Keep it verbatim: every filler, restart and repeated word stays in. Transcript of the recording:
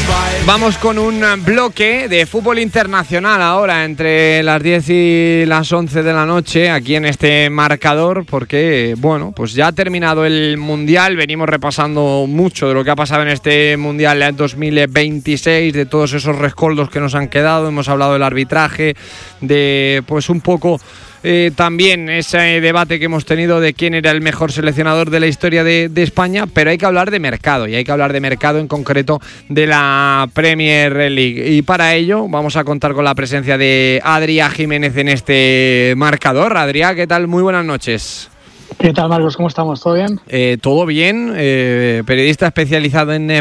Vamos con un bloque de fútbol internacional ahora entre las diez y las once de la noche aquí en este marcador, porque bueno, pues ya ha terminado el Mundial. Venimos repasando mucho de lo que ha pasado en este Mundial dos mil veintiséis, de todos esos rescoldos que nos han quedado. Hemos hablado del arbitraje, de pues un poco Eh, también ese debate que hemos tenido de quién era el mejor seleccionador de la historia de, de España, pero hay que hablar de mercado, y hay que hablar de mercado en concreto de la Premier League, y para ello vamos a contar con la presencia de Adrià Jiménez en este marcador. Adrià, ¿qué tal? Muy buenas noches. ¿Qué tal, Marcos? ¿Cómo estamos? ¿Todo bien? Eh, todo bien, eh, periodista especializado en